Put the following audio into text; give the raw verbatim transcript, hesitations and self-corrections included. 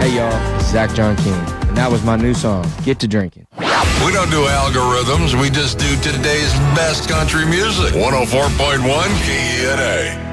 Hey, y'all. This is Zach John King, and that was my new song, Get to Drinking. We don't do algorithms. We just do today's best country music. one oh four point one K E N A.